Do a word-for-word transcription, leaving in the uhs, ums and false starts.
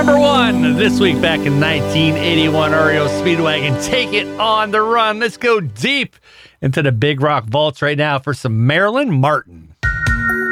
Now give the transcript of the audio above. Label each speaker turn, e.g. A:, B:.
A: Number one this week back in nineteen eighty-one, R E O Speedwagon, Take It on the Run. Let's go deep into the Big Rock vaults right now for some Marilyn Martin.